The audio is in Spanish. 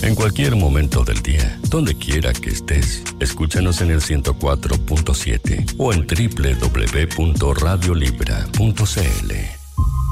En cualquier momento del día, donde quiera que estés, escúchanos en el 104.7 o en www.radiolibra.cl.